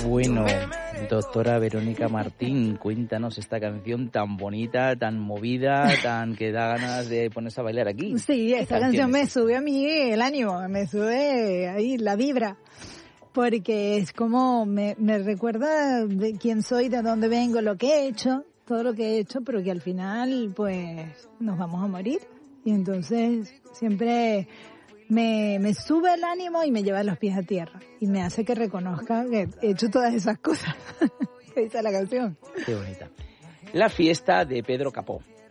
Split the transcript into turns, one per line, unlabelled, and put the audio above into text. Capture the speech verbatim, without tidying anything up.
Bueno, doctora Verónica Martín, cuéntanos esta canción tan bonita, tan movida, tan que da ganas de ponerse a bailar aquí.
Sí, esta canción me sube a mí el ánimo, me sube ahí la vibra, porque es como, me, me recuerda de quién soy, de dónde vengo, lo que he hecho, todo lo que he hecho, pero que al final, pues, nos vamos a morir. Y entonces, siempre me, me sube el ánimo y me lleva los pies a tierra. Y me hace que reconozca que he hecho todas esas cosas que dice la canción.
Qué bonita. La fiesta de Pedro Capó.